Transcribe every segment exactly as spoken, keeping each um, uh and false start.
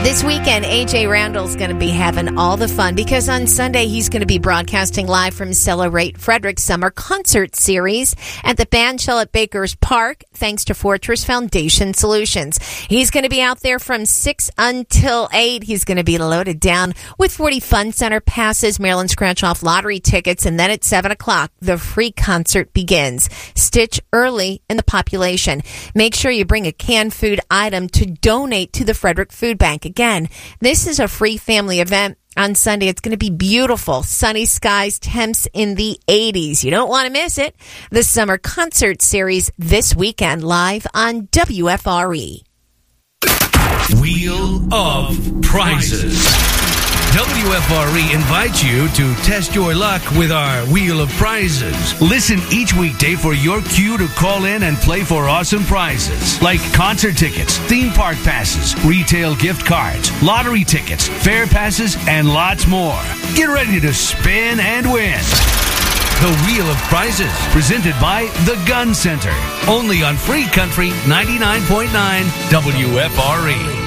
This weekend, A J Randall's going to be having all the fun because on Sunday he's going to be broadcasting live from Celebrate Frederick Summer Concert Series at the Bandshell at Bakers Park, thanks to Fortress Foundation Solutions. He's going to be out there from six until eight. He's going to be loaded down with forty Fun Center passes, Maryland Scratch-Off Lottery tickets, and then at seven o'clock, the free concert begins. Stitch early in the population. Make sure you bring a canned food item to donate to the Frederick Food Bank. Again, this is a free family event. On Sunday, it's going to be beautiful. Sunny skies, temps in the eighties. You don't want to miss it. The Summer Concert Series this weekend, live on W F R E. Wheel of Prizes. W F R E invites you to test your luck with our Wheel of Prizes. Listen each weekday for your cue to call in and play for awesome prizes like concert tickets, theme park passes, retail gift cards, lottery tickets, fair passes, and lots more. Get ready to spin and win. The Wheel of Prizes, presented by The Gun Center. Only on Free Country ninety-nine point nine W F R E.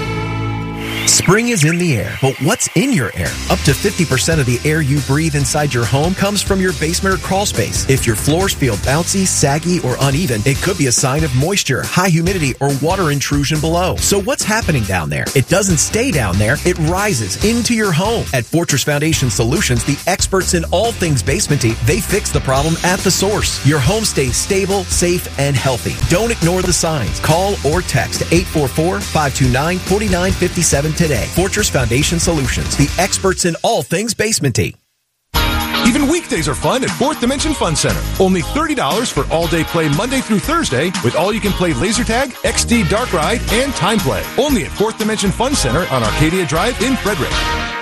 Spring is in the air, but what's in your air? Up to fifty percent of the air you breathe inside your home comes from your basement or crawl space. If your floors feel bouncy, saggy, or uneven, it could be a sign of moisture, high humidity, or water intrusion below. So what's happening down there? It doesn't stay down there. It rises into your home. At Fortress Foundation Solutions, the experts in all things basementy, they fix the problem at the source. Your home stays stable, safe, and healthy. Don't ignore the signs. Call or text eight four four, five two nine, four nine five seven today. Fortress Foundation Solutions, the experts in all things basementy. Even weekdays are fun at Fourth Dimension Fun Center. Only thirty dollars for all-day play Monday through Thursday with all-you-can-play laser tag, X D Dark Ride, and Time Play. Only at Fourth Dimension Fun Center on Arcadia Drive in Frederick.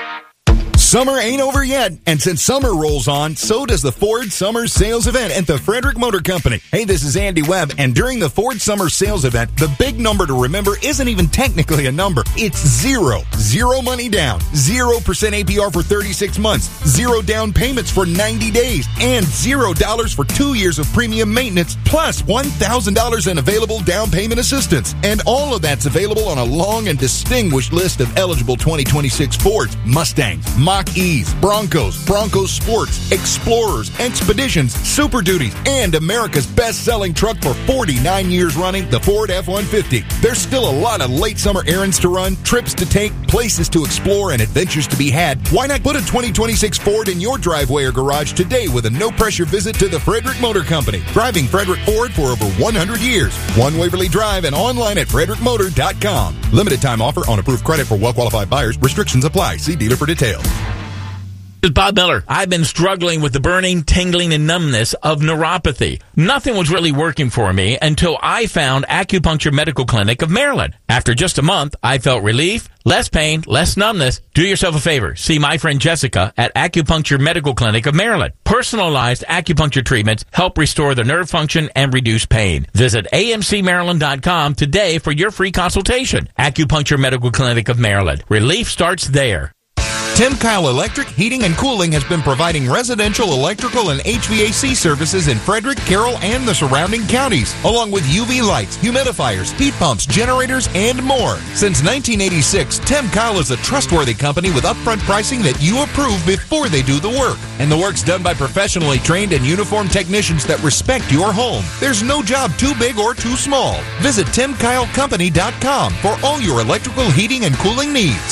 Summer ain't over yet, and since summer rolls on, so does the Ford Summer Sales Event at the Frederick Motor Company. Hey, this is Andy Webb, and during the Ford Summer Sales Event, the big number to remember isn't even technically a number. It's zero. Zero money down. Zero percent A P R for thirty-six months. Zero down payments for ninety days. And zero dollars for two years of premium maintenance, plus one thousand dollars in available down payment assistance. And all of that's available on a long and distinguished list of eligible twenty twenty-six Fords, Mustangs, Mach-E's, Broncos, Broncos Sports, Explorers, Expeditions, Super Duties, and America's best-selling truck for forty-nine years running, the Ford F one fifty. There's still a lot of late summer errands to run, trips to take, places to explore, and adventures to be had. Why not put a twenty twenty-six Ford in your driveway or garage today with a no-pressure visit to the Frederick Motor Company? Driving Frederick Ford for over one hundred years. One Waverly Drive and online at frederick motor dot com. Limited time offer on approved credit for well-qualified buyers. Restrictions apply. See dealer for details. This is Bob Miller. I've been struggling with the burning, tingling, and numbness of neuropathy. Nothing was really working for me until I found Acupuncture Medical Clinic of Maryland. After just a month, I felt relief, less pain, less numbness. Do yourself a favor. See my friend Jessica at Acupuncture Medical Clinic of Maryland. Personalized acupuncture treatments help restore the nerve function and reduce pain. Visit A M C maryland dot com today for your free consultation. Acupuncture Medical Clinic of Maryland. Relief starts there. Tim Kyle Electric Heating and Cooling has been providing residential electrical and H V A C services in Frederick, Carroll, and the surrounding counties, along with U V lights, humidifiers, heat pumps, generators, and more. Since nineteen eighty-six, Tim Kyle is a trustworthy company with upfront pricing that you approve before they do the work. And the work's done by professionally trained and uniformed technicians that respect your home. There's no job too big or too small. Visit tim kyle company dot com for all your electrical heating and cooling needs.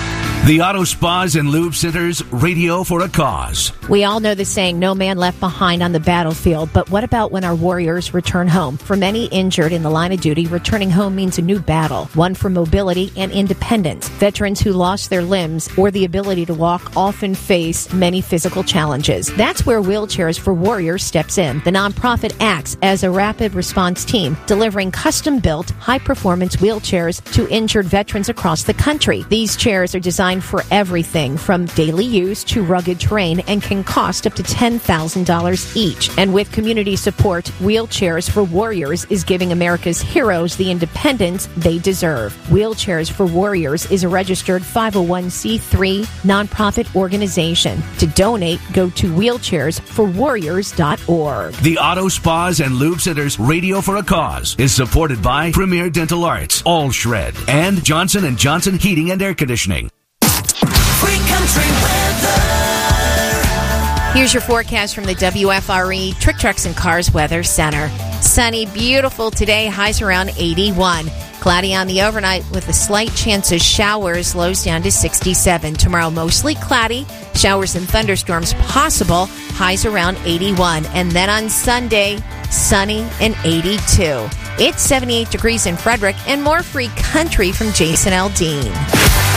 The Auto Spas and Lube Centers, radio for a cause. We all know the saying, no man left behind on the battlefield, but what about when our warriors return home? For many injured in the line of duty, returning home means a new battle, one for mobility and independence. Veterans who lost their limbs or the ability to walk often face many physical challenges. That's where Wheelchairs for Warriors steps in. The nonprofit acts as a rapid response team, delivering custom-built, high-performance wheelchairs to injured veterans across the country. These chairs are designed designed for everything from daily use to rugged terrain and can cost up to ten thousand dollars each. And with community support, Wheelchairs for Warriors is giving America's heroes the independence they deserve. Wheelchairs for Warriors is a registered five oh one c three nonprofit organization. To donate, go to wheelchairs for warriors dot org. The Auto Spas and Lube Center's Radio for a Cause is supported by Premier Dental Arts, All Shred, and Johnson and Johnson Heating and Air Conditioning. Free country weather. Here's your forecast from the W F R E Trick Trucks and Cars Weather Center. Sunny, beautiful today, highs around eighty-one. Cloudy on the overnight with a slight chance of showers, lows down to sixty-seven. Tomorrow, mostly cloudy, showers and thunderstorms possible, highs around eighty-one. And then on Sunday, sunny and eighty-two. It's seventy-eight degrees in Frederick, and more free country from Jason Aldean.